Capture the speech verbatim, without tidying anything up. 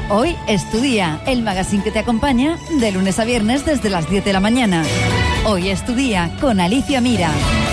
Hoy es tu día, el magazine que te acompaña de lunes a viernes desde las diez de la mañana. Hoy es tu día con Alicia Mira.